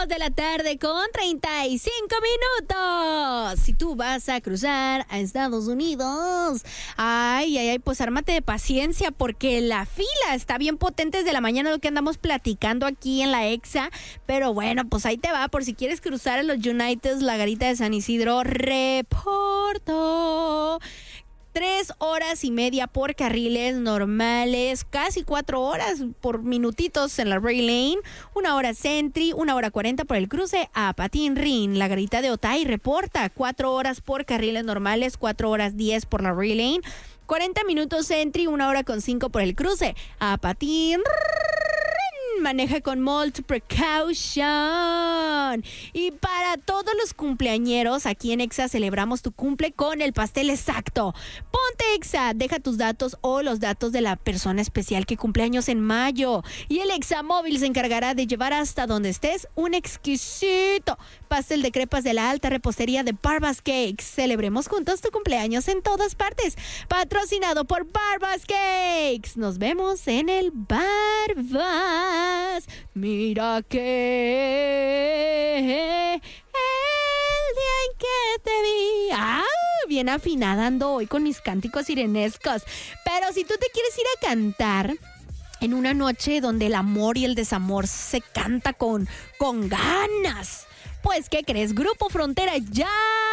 de la tarde con 35 minutos. Si tú vas a cruzar a Estados Unidos, pues ármate de paciencia porque la fila está bien potente desde la mañana, lo que andamos platicando aquí en la Exa. Pero bueno, pues ahí te va, por si quieres cruzar a los United, la Garita de San Isidro, reporto 3 horas y media por carriles normales, casi 4 horas por minutitos en la Ray Lane, 1 hora Sentry, 1 hora 40 por el cruce a Patín Rin. La Garita de Otay reporta 4 horas por carriles normales, 4 horas 10 por la Ray Lane, 40 minutos Sentry, 1 hora con 5 por el cruce a Patín Rin. Maneja con multiple precaution. Y para todos los cumpleañeros, aquí en Exa celebramos tu cumple con el pastel exacto. Ponte Exa, deja tus datos o los datos de la persona especial que cumpleaños en mayo. Y el Exa Móvil se encargará de llevar hasta donde estés un exquisito pastel de crepas de la alta repostería de Barbas Cakes. Celebremos juntos tu cumpleaños en todas partes. Patrocinado por Barbas Cakes. Nos vemos en el Barbas. Mira que el día en que te vi. Bien afinada ando hoy con mis cánticos sirenescos. Pero si tú te quieres ir a cantar en una noche donde el amor y el desamor se canta con ganas, pues ¿qué crees? Grupo Frontera ya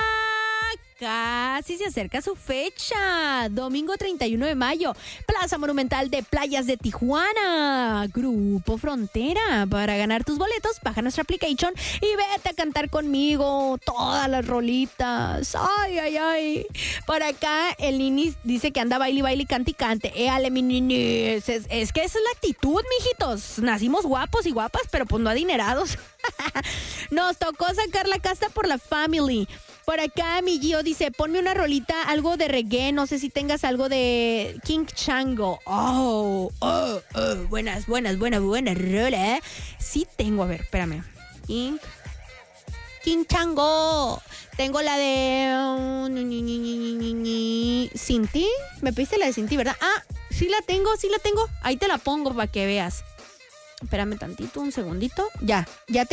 casi se acerca su fecha. Domingo 31 de mayo, Plaza Monumental de Playas de Tijuana. Grupo Frontera. Para ganar tus boletos, baja nuestra application y vete a cantar conmigo todas las rolitas. Ay. Por acá, el Nini dice que anda baile, cante y cante. Éale, mi Nini. Es que esa es la actitud, mijitos. Nacimos guapos y guapas, pero pues no adinerados. Nos tocó sacar la casta por la family. Por acá mi Gio dice, ponme una rolita, algo de reggae, no sé si tengas algo de King Chango. Buenas rola, ¿eh? Sí tengo, a ver, espérame. King Chango. Tengo la de Sin Ti. Me pediste la de Sin Ti, ¿verdad? Sí la tengo. Ahí te la pongo para que veas. Espérame tantito, un segundito. Ya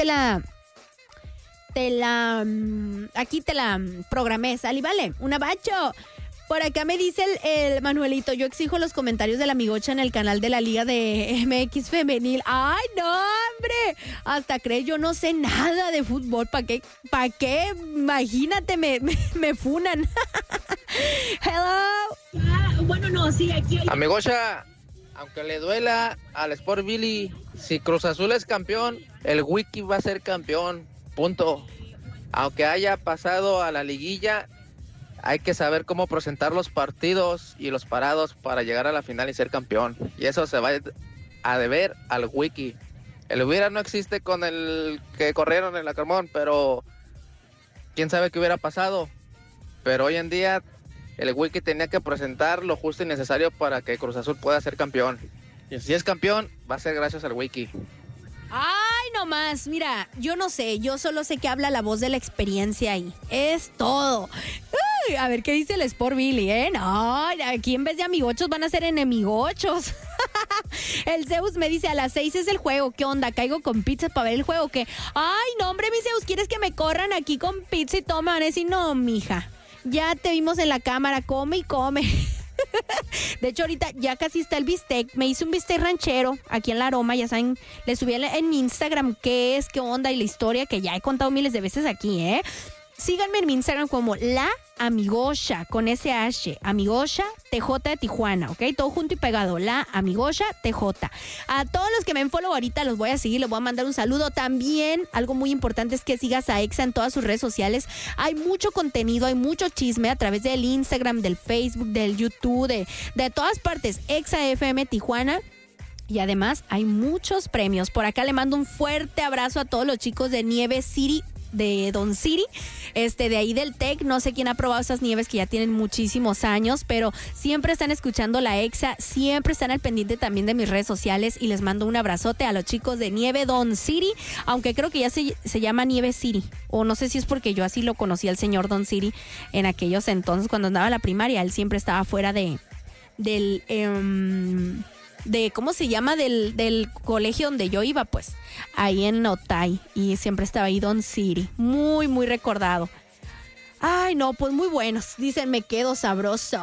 aquí te la programé, sal y vale, un abacho. Por acá me dice el Manuelito, yo exijo los comentarios de la amigocha en el canal de la Liga de MX Femenil. ¡Ay, no, hombre! Hasta crees, yo no sé nada de fútbol. ¿Para qué? Imagínate, me funan. Hello. Bueno, no, sí, aquí... Amigocha, aunque le duela al Sport Billy, si Cruz Azul es campeón, el Wiki va a ser campeón. Punto. Aunque haya pasado a la liguilla, hay que saber cómo presentar los partidos y los parados para llegar a la final y ser campeón. Y eso se va a deber al Wiki. El hubiera no existe con el que corrieron en la Carmón, pero quién sabe qué hubiera pasado. Pero hoy en día el Wiki tenía que presentar lo justo y necesario para que Cruz Azul pueda ser campeón. Y si es campeón, va a ser gracias al Wiki. Ay, no más, mira, yo no sé, yo solo sé que habla la voz de la experiencia ahí, es todo. Uy, a ver qué dice el Sport Billy, no, aquí en vez de amigochos van a ser enemigochos. El Zeus me dice, a las 6 es el juego, ¿qué onda? ¿Caigo con pizza para ver el juego? ¿Qué? Ay, no, hombre, mi Zeus, ¿quieres que me corran aquí con pizza y toman? Y no, mija, ya te vimos en la cámara, come y come. De hecho, ahorita ya casi está el bistec. Me hice un bistec ranchero aquí en La Aroma. Ya saben, le subí en mi Instagram qué onda y la historia que ya he contado miles de veces aquí, Síganme en mi Instagram como La Amigocha, con SH, Amigocha TJ de Tijuana, ¿ok? Todo junto y pegado, La Amigocha TJ. A todos los que me den follow ahorita los voy a seguir, les voy a mandar un saludo. También, algo muy importante es que sigas a Exa en todas sus redes sociales. Hay mucho contenido, hay mucho chisme a través del Instagram, del Facebook, del YouTube, de todas partes. Exa FM Tijuana. Y además hay muchos premios. Por acá le mando un fuerte abrazo a todos los chicos de Nieve City, de Don City, de ahí del TEC. No sé quién ha probado esas nieves que ya tienen muchísimos años, pero siempre están escuchando la Exa, siempre están al pendiente también de mis redes sociales y les mando un abrazote a los chicos de Nieve Don City, aunque creo que ya se llama Nieve City, o no sé si es porque yo así lo conocí al señor Don City en aquellos entonces cuando andaba en la primaria. Él siempre estaba fuera del ¿cómo se llama? Del colegio donde yo iba, pues, ahí en Otay. Y siempre estaba ahí Don City. Muy, muy recordado. Ay, no, pues muy buenos. Dicen, me quedo sabroso.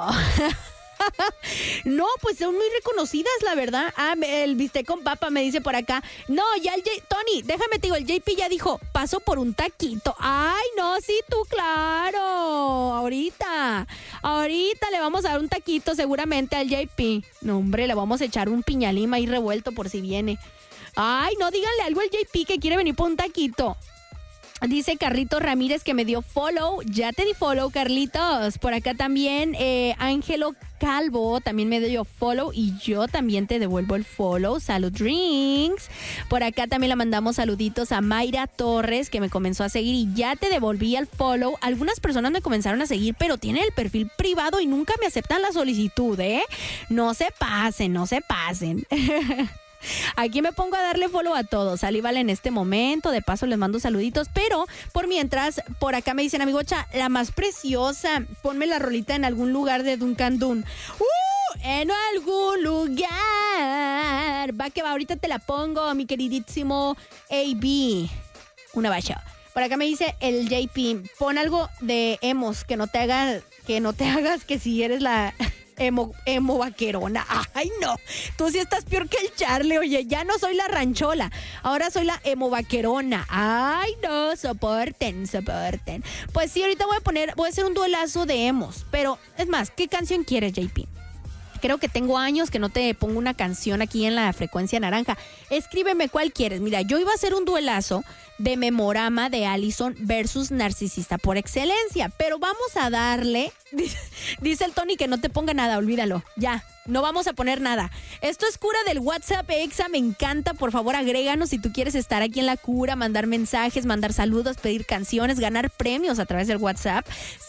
No, pues son muy reconocidas, la verdad. El bistec con papa me dice por acá. No, ya Tony, déjame te digo, el JP ya dijo, paso por un taquito. Ay, no, sí, tú, claro. Ahorita le vamos a dar un taquito seguramente al JP. No, hombre, le vamos a echar un piñalima ahí revuelto por si viene. Ay, no, díganle algo al JP que quiere venir por un taquito. Dice Carlitos Ramírez que me dio follow. Ya te di follow, Carlitos. Por acá también Ángelo Calvo también me dio follow y yo también te devuelvo el follow. Salud Drinks. Por acá también le mandamos saluditos a Mayra Torres, que me comenzó a seguir y ya te devolví el follow. Algunas personas me comenzaron a seguir, pero tienen el perfil privado y nunca me aceptan la solicitud, ¿eh? No se pasen, no se pasen. Aquí me pongo a darle follow a todos. Vale en este momento. De paso les mando saluditos. Pero por mientras, por acá me dicen, amigocha, la más preciosa. Ponme la rolita en algún lugar de Duncan Dun. En algún lugar. Va que va, ahorita te la pongo, mi queridísimo AB. Una bacha. Por acá me dice el JP, pon algo de emos, que no te hagas que si eres la... Emo vaquerona. Ay, no. Tú sí estás peor que el Charlie. Oye, ya no soy la ranchola. Ahora soy la emo vaquerona. Ay, no. Soporten. Pues sí, ahorita voy a hacer un duelazo de emos. Pero, es más, ¿qué canción quieres, JP? Creo que tengo años que no te pongo una canción aquí en la frecuencia naranja. Escríbeme cuál quieres. Mira, yo iba a hacer un duelazo de Memorama de Allison versus Narcisista por Excelencia. Pero vamos a darle... Dice el Tony que no te ponga nada, olvídalo. Ya, no vamos a poner nada. Esto es Cura del WhatsApp Exa, me encanta. Por favor, agréganos si tú quieres estar aquí en la cura, mandar mensajes, mandar saludos, pedir canciones, ganar premios a través del WhatsApp.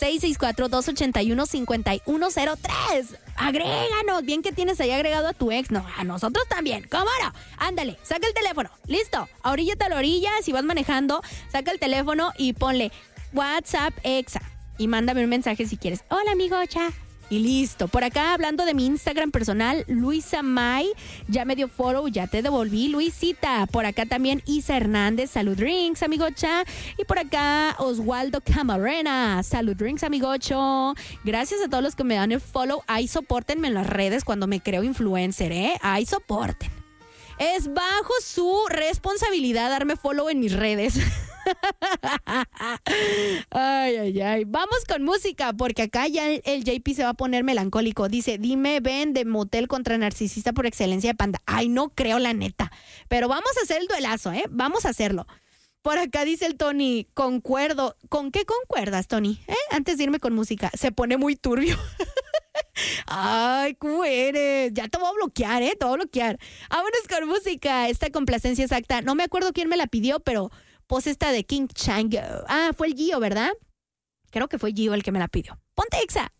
664-281-5103. Agréganos. Bien que tienes ahí agregado a tu ex. No, a nosotros también. ¿Cómo no? Ándale, saca el teléfono. Listo. Oríllate a la orilla. Si vas manejando, saca el teléfono y ponle WhatsApp Exa. Y mándame un mensaje si quieres. Hola, amigocha. Y listo. Por acá, hablando de mi Instagram personal, Luisa May, ya me dio follow, ya te devolví, Luisita. Por acá también Isa Hernández, Salud Drinks, amigocha. Y por acá, Oswaldo Camarena, Salud Drinks, amigocho. Gracias a todos los que me dan el follow. Ahí sopórtenme en las redes cuando me creo influencer, ¿eh? Ahí soporten. Es bajo su responsabilidad darme follow en mis redes. Ay. Vamos con música, porque acá ya el JP se va a poner melancólico. Dice, dime, ven de motel contra Narcisista por Excelencia de Panda. Ay, no creo, la neta. Pero vamos a hacer el duelazo, ¿eh? Vamos a hacerlo. Por acá dice el Tony, concuerdo. ¿Con qué concuerdas, Tony? Antes de irme con música. Se pone muy turbio. Ay, ¿cómo eres? Ya te voy a bloquear, te voy a bloquear. Vámonos con música. Esta complacencia exacta. No me acuerdo quién me la pidió, pero pues esta de King Chango. Fue el Gio, ¿verdad? Creo que fue Gio el que me la pidió. Ponte Exa.